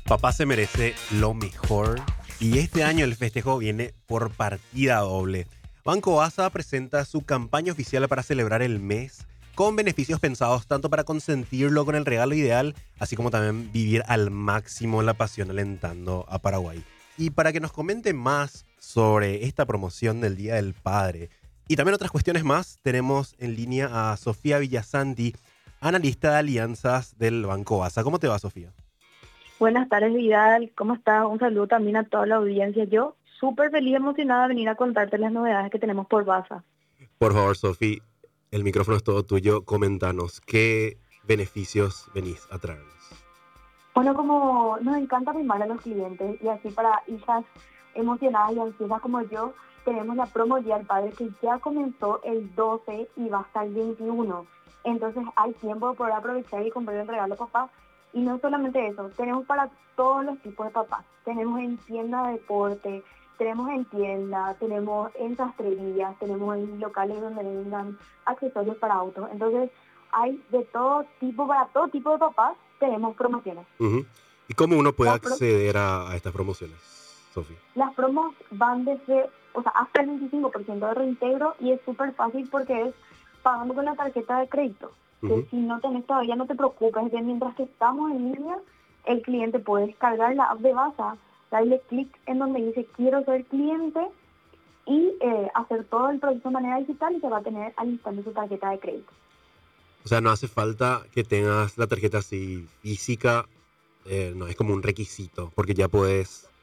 Papá se merece lo mejor y este año el festejo viene por partida doble. Banco Asa presenta su campaña oficial para celebrar el mes con beneficios pensados tanto para consentirlo con el regalo ideal, así como también vivir al máximo la pasión alentando a Paraguay. Y para que nos comente más sobre esta promoción del Día del Padre y también otras cuestiones más, tenemos en línea a Sofía Villasanti, analista de alianzas del Banco Asa. ¿Cómo te va, Sofía? Buenas tardes, Vidal. ¿Cómo estás? Un saludo también a toda la audiencia. Yo súper feliz y emocionada de venir a contarte las novedades que tenemos por Baza. Por favor, Sofi, el micrófono es todo tuyo. Coméntanos, ¿qué beneficios venís a traernos? Bueno, como nos encanta mimar a los clientes y así para hijas emocionadas y ansiosas como yo, tenemos la promo Día del Padre que ya comenzó el 12 y va hasta el 21. Entonces hay tiempo de poder aprovechar y comprar el regalo a papá. Y no solamente eso, tenemos para todos los tipos de papás. Tenemos en tienda de deporte, tenemos en tienda, tenemos en sastrerías, tenemos en locales donde vendan accesorios para autos. Entonces hay de todo tipo, para todo tipo de papás tenemos promociones. Ujú. ¿Y cómo uno puede Las, pro- acceder a estas promociones, Sofi? las promos van desde, o sea, hasta el 25% de reintegro y es súper fácil porque es pagando con la tarjeta de crédito. Que Ujú. si no tenés todavía, no te preocupes, que mientras que estamos en línea, el cliente puede descargar la app de Baza, darle clic en donde dice quiero ser cliente y hacer todo el proceso de manera digital y se va a tener al instante su tarjeta de crédito. O sea, no hace falta que tengas la tarjeta así física, no es como un requisito, porque ya puedes